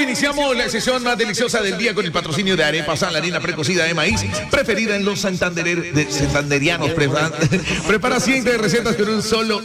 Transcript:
iniciamos la sesión más deliciosa del día con el patrocinio de Arepas San, la harina precocida de maíz, preferida en los santanderianos. Prepara 100 recetas con un solo